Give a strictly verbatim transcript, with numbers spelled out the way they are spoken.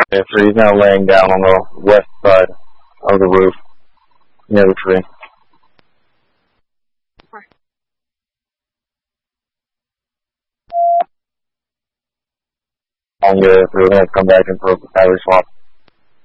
Yeah, so he's now laying down on the west side of the roof, near the tree. And uh, so we're going to come back and throw the battery swap.